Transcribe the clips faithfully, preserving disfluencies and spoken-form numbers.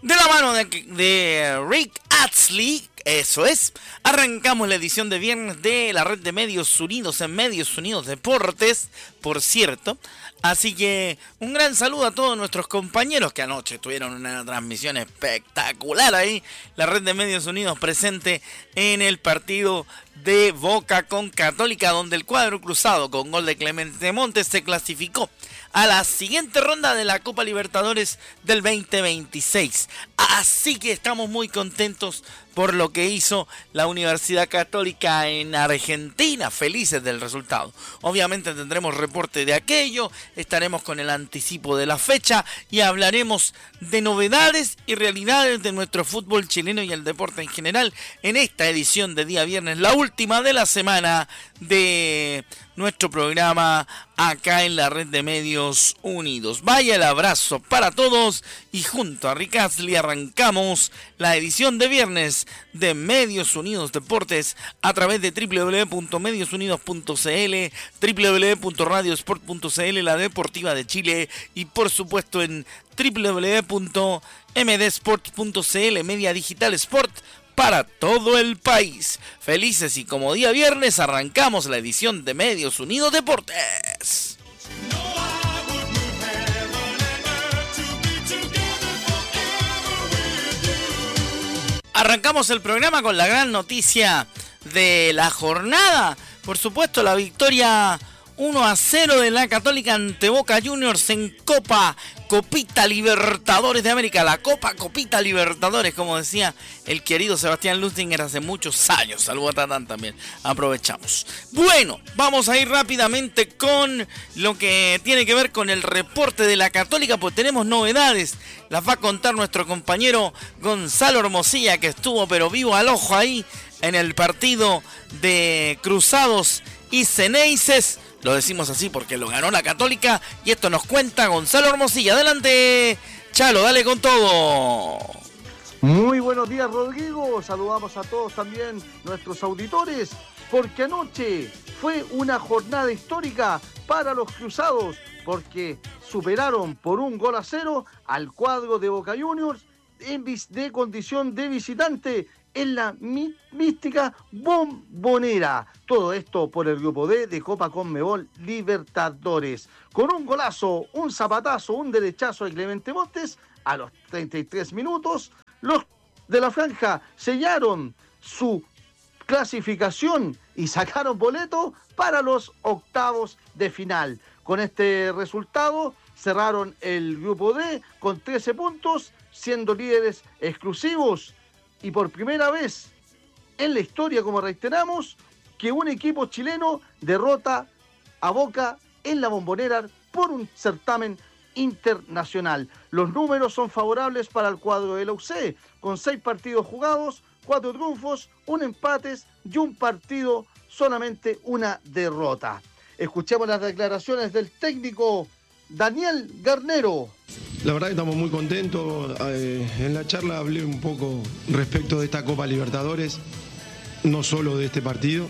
De la mano de, de Rick Astley, eso es, arrancamos la edición de viernes de la red de Medios Unidos en Medios Unidos Deportes, por cierto. Así que un gran saludo a todos nuestros compañeros que anoche tuvieron una transmisión espectacular ahí. La red de Medios Unidos presente en el partido de Boca con Católica, donde el cuadro cruzado con gol de Clemente Montes se clasificó a la siguiente ronda de la Copa Libertadores del veinte veintiséis. Así que estamos muy contentos por lo que hizo la Universidad Católica en Argentina, felices del resultado. Obviamente tendremos reporte de aquello, estaremos con el anticipo de la fecha y hablaremos de novedades y realidades de nuestro fútbol chileno y el deporte en general en esta edición de día viernes, la última de la semana de nuestro programa acá en la red de Medios Unidos. Vaya el abrazo para todos y junto a Rick Astley arrancamos la edición de viernes de Medios Unidos Deportes a través de doble u doble u doble u punto medios unidos punto c l, doble u doble u doble u punto radio sport punto c l, la deportiva de Chile, y por supuesto en doble u doble u doble u punto m d sport punto c l, Media Digital Sport para todo el país. Felices y como día viernes arrancamos la edición de Medios Unidos Deportes. Arrancamos el programa con la gran noticia de la jornada. Por supuesto, la victoria uno a cero de la Católica ante Boca Juniors en Copa Copita Libertadores de América. La Copa Copita Libertadores, como decía el querido Sebastián Lustinger hace muchos años. Saludos a Tatán también. Aprovechamos. Bueno, vamos a ir rápidamente con lo que tiene que ver con el reporte de la Católica, pues tenemos novedades. Las va a contar nuestro compañero Gonzalo Hermosilla, que estuvo pero vivo al ojo ahí en el partido de Cruzados y Ceneices. Lo decimos así porque lo ganó la Católica y esto nos cuenta Gonzalo Hermosilla. Adelante, Chalo, dale con todo. Muy buenos días, Rodrigo. Saludamos a todos también nuestros auditores, porque anoche fue una jornada histórica para los Cruzados, porque superaron por un gol a cero al cuadro de Boca Juniors en de condición de visitante en la mí- mística Bombonera. Todo esto por el grupo D de Copa Conmebol Libertadores. Con un golazo, un zapatazo, un derechazo de Clemente Montes a los treinta y tres minutos, los de la franja sellaron su clasificación y sacaron boleto para los octavos de final. Con este resultado cerraron el grupo D con trece puntos, siendo líderes exclusivos. Y por primera vez en la historia, como reiteramos, que un equipo chileno derrota a Boca en la Bombonera por un certamen internacional. Los números son favorables para el cuadro de la U C, con seis partidos jugados, cuatro triunfos, un empate y un partido, solamente una derrota. Escuchemos las declaraciones del técnico Daniel Garnero. La verdad que estamos muy contentos. Eh, en la charla hablé un poco respecto de esta Copa Libertadores, no solo de este partido.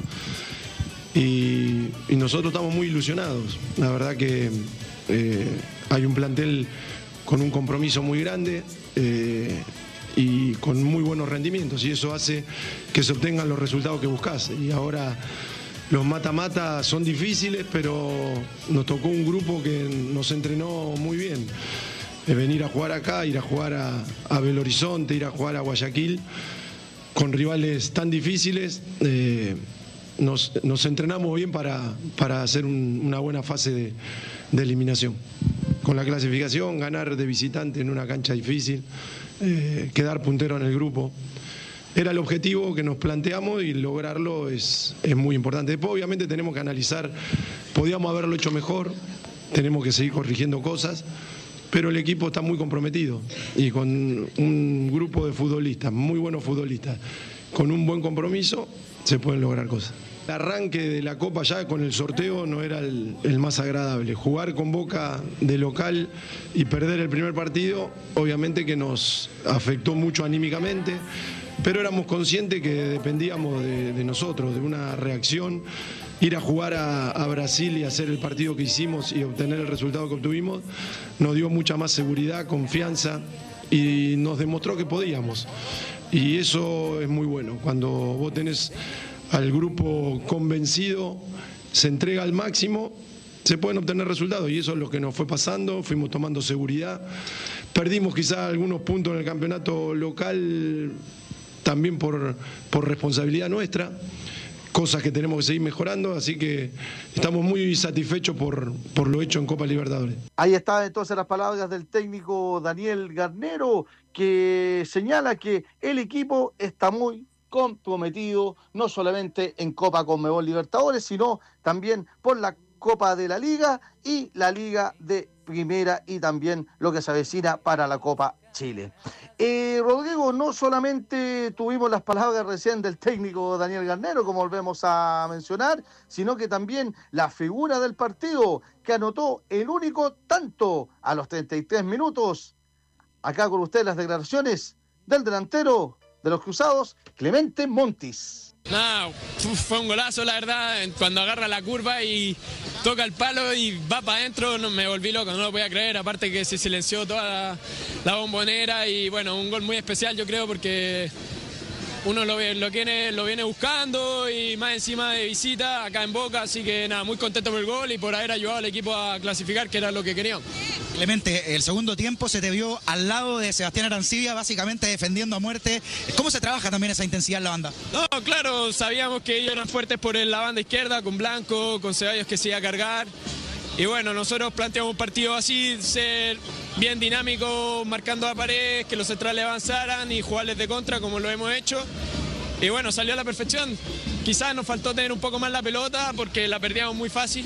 Y, y nosotros estamos muy ilusionados. La verdad que eh, hay un plantel con un compromiso muy grande eh, y con muy buenos rendimientos. Y eso hace que se obtengan los resultados que buscas. Y ahora los mata-mata son difíciles, pero nos tocó un grupo que nos entrenó muy bien. De venir a jugar acá, ir a jugar a, a Belo Horizonte, ir a jugar a Guayaquil, con rivales tan difíciles, eh, nos, nos entrenamos bien para, para hacer un, una buena fase de, de eliminación. Con la clasificación, ganar de visitante en una cancha difícil, eh, quedar puntero en el grupo. Era el objetivo que nos planteamos y lograrlo es, es muy importante. Después, obviamente, tenemos que analizar, podíamos haberlo hecho mejor, tenemos que seguir corrigiendo cosas, pero el equipo está muy comprometido y con un grupo de futbolistas, muy buenos futbolistas, con un buen compromiso, se pueden lograr cosas. El arranque de la Copa ya con el sorteo no era el, el más agradable. Jugar con Boca de local y perder el primer partido, obviamente que nos afectó mucho anímicamente, pero éramos conscientes que dependíamos de, de nosotros, de una reacción. Ir a jugar a, a Brasil y hacer el partido que hicimos y obtener el resultado que obtuvimos nos dio mucha más seguridad, confianza y nos demostró que podíamos. Y eso es muy bueno, cuando vos tenés al grupo convencido, se entrega al máximo, se pueden obtener resultados, y eso es lo que nos fue pasando. Fuimos tomando seguridad, perdimos quizás algunos puntos en el campeonato local también por, por responsabilidad nuestra, cosas que tenemos que seguir mejorando, así que estamos muy satisfechos por, por lo hecho en Copa Libertadores. Ahí están entonces las palabras del técnico Daniel Garnero, que señala que el equipo está muy comprometido, no solamente en Copa Conmebol Libertadores, sino también por la Copa de la Liga y la Liga de Primera, y también lo que se avecina para la Copa Chile. Eh, Rodrigo, no solamente tuvimos las palabras recién del técnico Daniel Garnero, como volvemos a mencionar, sino que también la figura del partido, que anotó el único tanto a los treinta y tres minutos. Acá con ustedes las declaraciones del delantero de los Cruzados, Clemente Montis. Nada, fue un golazo, la verdad, cuando agarra la curva y toca el palo y va para adentro, no, me volví loco, no lo podía creer, aparte que se silenció toda la, la bombonera, y bueno, un gol muy especial, yo creo, porque uno lo, lo, viene, lo viene buscando, y más encima de visita acá en Boca, así que nada, muy contento por el gol y por haber ayudado al equipo a clasificar, que era lo que queríamos. Clemente, el segundo tiempo se te vio al lado de Sebastián Arancibia, básicamente defendiendo a muerte. ¿Cómo se trabaja también esa intensidad en la banda? No, claro, sabíamos que ellos eran fuertes por la banda izquierda, con Blanco, con Ceballos que se iba a cargar. Y bueno, nosotros planteamos un partido así, ser bien dinámico, marcando a pared, que los centrales avanzaran y jugarles de contra como lo hemos hecho. Y bueno, salió a la perfección. Quizás nos faltó tener un poco más la pelota porque la perdíamos muy fácil.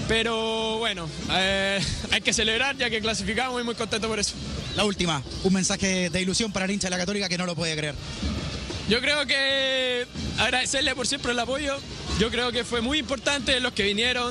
Pero bueno, eh, hay que celebrar ya que clasificamos y muy contento por eso. La última, un mensaje de ilusión para el hincha de la Católica que no lo puede creer. Yo creo que agradecerle por siempre el apoyo. Yo creo que fue muy importante los que vinieron,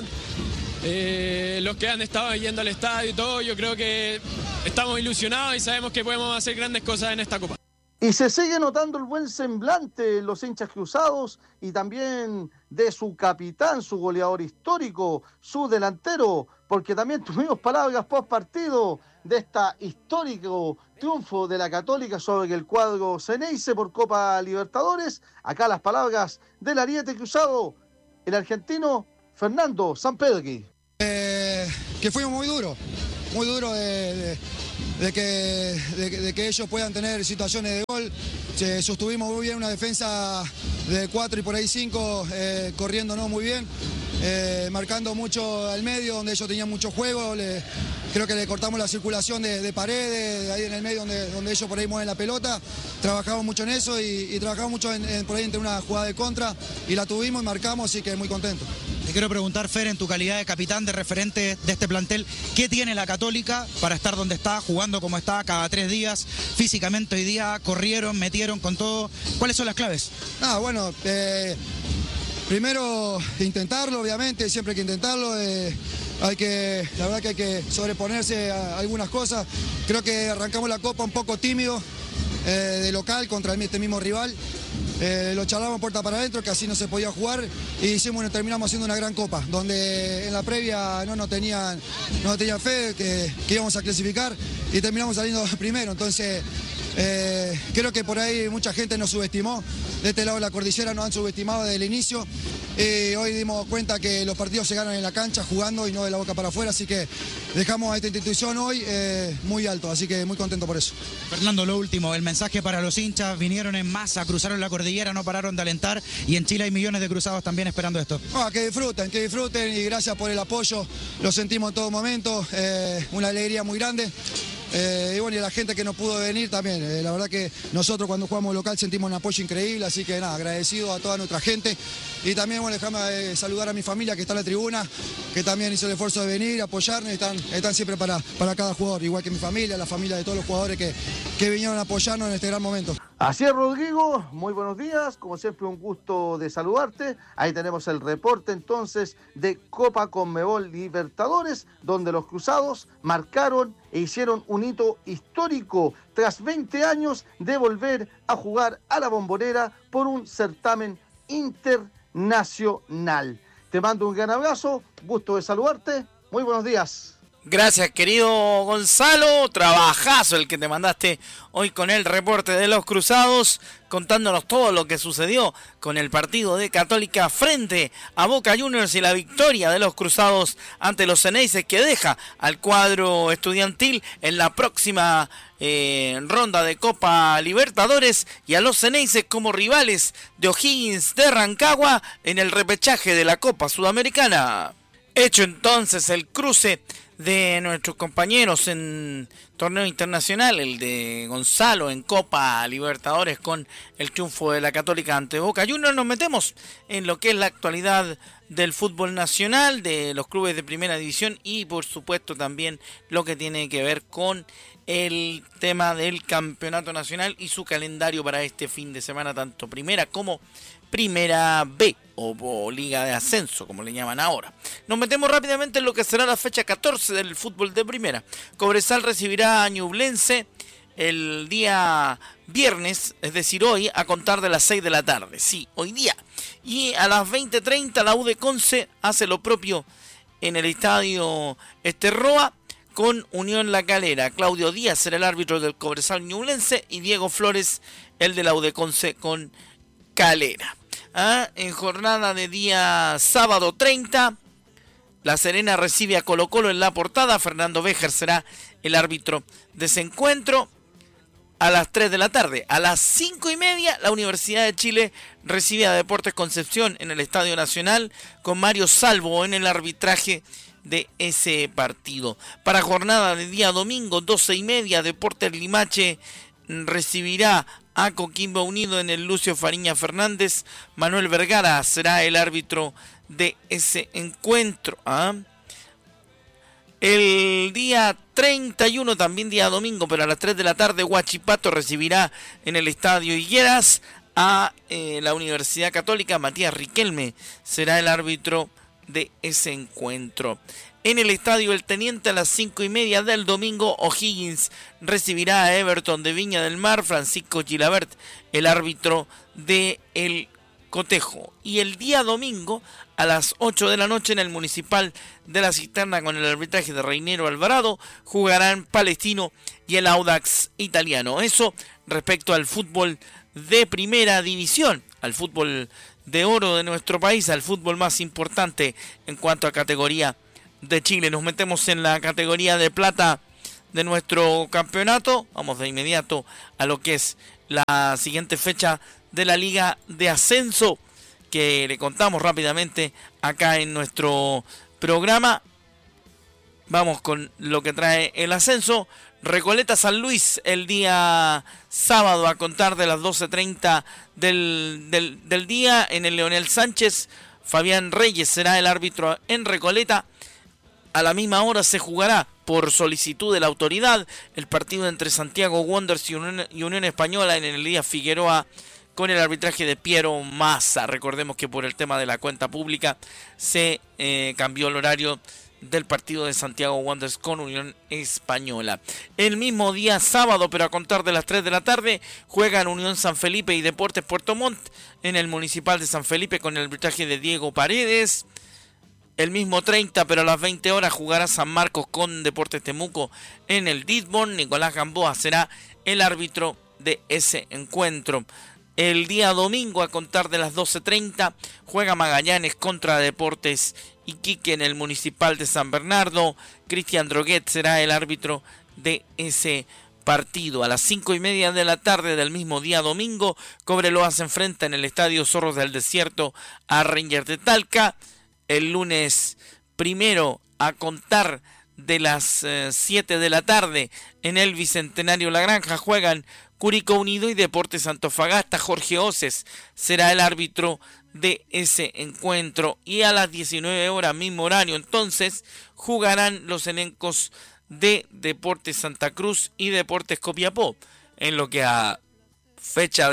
eh, los que han estado yendo al estadio y todo. Yo creo que estamos ilusionados y sabemos que podemos hacer grandes cosas en esta Copa. Y se sigue notando el buen semblante en los hinchas cruzados, y también de su capitán, su goleador histórico, su delantero, porque también tuvimos palabras post partido de este histórico triunfo de la Católica sobre el cuadro Ceneice por Copa Libertadores. Acá las palabras del ariete cruzado, el argentino Fernando Sampedri. Eh, que fuimos muy duros, muy duros de... de... De que, de, de que ellos puedan tener situaciones de gol. Se sostuvimos muy bien una defensa de cuatro y por ahí cinco, eh, corriéndonos muy bien, eh, marcando mucho al medio donde ellos tenían mucho juego. Le, creo que le cortamos la circulación de, de paredes, de ahí en el medio donde, donde ellos por ahí mueven la pelota. Trabajamos mucho en eso y, y trabajamos mucho en, en, por ahí entre una jugada de contra, y la tuvimos y marcamos, así que muy contento. Te quiero preguntar, Fer, en tu calidad de capitán, de referente de este plantel, ¿qué tiene la Católica para estar donde está, jugando como está cada tres días? Físicamente hoy día corrieron, metieron con todo. ¿Cuáles son las claves? Ah, bueno, eh, primero intentarlo, obviamente, siempre hay que intentarlo. Eh, hay que, la verdad que hay que sobreponerse a algunas cosas. Creo que arrancamos la Copa un poco tímido, eh, de local contra este mismo rival. Eh, lo charlamos puerta para adentro, que así no se podía jugar, y hicimos, terminamos haciendo una gran Copa, donde en la previa no nos tenían, no nos tenían fe que, que íbamos a clasificar, y terminamos saliendo primero. Entonces eh, creo que por ahí mucha gente nos subestimó. De este lado de la cordillera nos han subestimado desde el inicio, y hoy dimos cuenta que los partidos se ganan en la cancha, jugando y no de la boca para afuera, así que dejamos a esta institución hoy eh, muy alto, así que muy contento por eso. Fernando, lo último, el mensaje para los hinchas: vinieron en masa, cruzaron la cordillera, no pararon de alentar, y en Chile hay millones de cruzados también esperando esto. Ah, que disfruten, que disfruten, y gracias por el apoyo, lo sentimos en todo momento, eh, una alegría muy grande. Eh, y bueno, y la gente que no pudo venir también, eh, la verdad que nosotros cuando jugamos local sentimos un apoyo increíble, así que nada, agradecido a toda nuestra gente. Y también, bueno, déjame eh, saludar a mi familia que está en la tribuna, que también hizo el esfuerzo de venir, apoyarnos, y están, están siempre para, para cada jugador, igual que mi familia, la familia de todos los jugadores que, que vinieron a apoyarnos en este gran momento. Así es, Rodrigo, muy buenos días, como siempre un gusto de saludarte. Ahí tenemos el reporte entonces de Copa Conmebol Libertadores, donde los cruzados marcaron e hicieron un hito histórico tras veinte años de volver a jugar a la Bombonera por un certamen internacional. Te mando un gran abrazo, gusto de saludarte, muy buenos días. Gracias, querido Gonzalo. Trabajazo el que te mandaste hoy con el reporte de los Cruzados, contándonos todo lo que sucedió con el partido de Católica frente a Boca Juniors y la victoria de los Cruzados ante los Ceneices, que deja al cuadro estudiantil en la próxima eh, ronda de Copa Libertadores y a los Ceneices como rivales de O'Higgins de Rancagua en el repechaje de la Copa Sudamericana. Hecho entonces el cruce de nuestros compañeros en torneo internacional, el de Gonzalo en Copa Libertadores con el triunfo de la Católica ante Boca Juniors, nos metemos en lo que es la actualidad del fútbol nacional, de los clubes de primera división y por supuesto también lo que tiene que ver con el tema del campeonato nacional y su calendario para este fin de semana, tanto primera como Primera B o, o Liga de Ascenso, como le llaman ahora. Nos metemos rápidamente en lo que será la fecha catorce del fútbol de primera. Cobresal recibirá a Ñublense el día viernes, es decir hoy, a contar de las seis de la tarde. Sí, hoy día. Y a las veinte treinta la U de Conce hace lo propio en el estadio Esterroa con Unión La Calera. Claudio Díaz será el árbitro del Cobresal Ñublense y Diego Flores el de la U de Conce con Calera. ¿Ah? En jornada de día sábado treinta, La Serena recibe a Colo Colo en La Portada. Fernando Béjar será el árbitro de ese encuentro. A las tres de la tarde, a las cinco y media, la Universidad de Chile recibe a Deportes Concepción en el Estadio Nacional con Mario Salvo en el arbitraje de ese partido. Para jornada de día domingo, doce y media, Deportes Limache recibirá a Coquimbo Unido en el Lucio Fariña Fernández. Manuel Vergara será el árbitro de ese encuentro. ¿Ah? El día treinta y uno, también día domingo, pero a las tres de la tarde, Huachipato recibirá en el Estadio Higueras a eh, la Universidad Católica. Matías Riquelme será el árbitro de ese encuentro. En el Estadio El Teniente a las cinco y media del domingo, O'Higgins recibirá a Everton de Viña del Mar. Francisco Gilabert, el árbitro de el Cotejo. Y el día domingo a las ocho de la noche en el Municipal de la Cisterna con el arbitraje de Reinero Alvarado jugarán Palestino y el Audax Italiano. Eso respecto al fútbol de primera división, al fútbol de oro de nuestro país, al fútbol más importante en cuanto a categoría de Chile. Nos metemos en la categoría de plata de nuestro campeonato. Vamos de inmediato a lo que es la siguiente fecha de la Liga de Ascenso, que le contamos rápidamente acá en nuestro programa. Vamos con lo que trae el ascenso. Recoleta San Luis el día sábado a contar de las doce treinta del, del, del día en el Leonel Sánchez. Fabián Reyes será el árbitro en Recoleta. A la misma hora se jugará por solicitud de la autoridad el partido entre Santiago Wanderers y Unión, y Unión Española en el Elías Figueroa con el arbitraje de Piero Massa. Recordemos que por el tema de la cuenta pública se eh, cambió el horario del partido de Santiago Wanderers con Unión Española. El mismo día sábado, pero a contar de las tres de la tarde, juegan Unión San Felipe y Deportes Puerto Montt en el Municipal de San Felipe con el arbitraje de Diego Paredes. El mismo treinta, pero a las veinte horas jugará San Marcos con Deportes Temuco en el Ditborn. Nicolás Gamboa será el árbitro de ese encuentro. El día domingo, a contar de las doce treinta, juega Magallanes contra Deportes Iquique en el Municipal de San Bernardo. Cristian Droguet será el árbitro de ese partido. A las cinco y media de la tarde del mismo día domingo, Cobreloa se enfrenta en el Estadio Zorros del Desierto a Rangers de Talca. El lunes primero, a contar de las eh, siete de la tarde, en el Bicentenario La Granja juegan Curicó Unido y Deportes Antofagasta. Jorge Oces será el árbitro de ese encuentro. Y a las diecinueve horas, mismo horario, entonces, jugarán los elencos de Deportes Santa Cruz y Deportes Copiapó. En lo que a fecha de